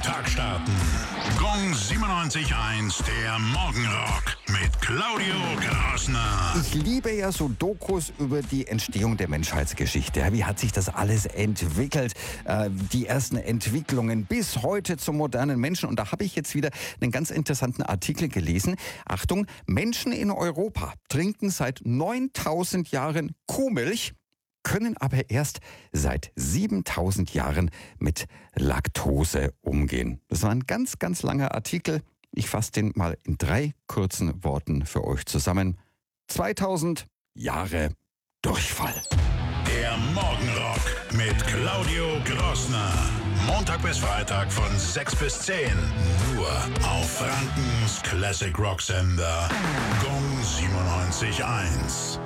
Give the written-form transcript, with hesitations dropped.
Tag starten. Gong 97.1, der Morgenrock mit Claudio Grassner. Ich liebe ja so Dokus über die Entstehung der Menschheitsgeschichte. Wie hat sich das alles entwickelt? Die ersten Entwicklungen bis heute zum modernen Menschen. Und da habe ich jetzt wieder einen ganz interessanten Artikel gelesen. Achtung, Menschen in Europa trinken seit 9000 Jahren Kuhmilch, können aber erst seit 7000 Jahren mit Laktose umgehen. Das war ein ganz, ganz langer Artikel. Ich fasse den mal in 3 kurzen Worten für euch zusammen. 2000 Jahre Durchfall. Der Morgenrock mit Claudio Grassner. Montag bis Freitag von 6 bis 10. Nur auf Frankens Classic Rock Sender. Gong 97.1.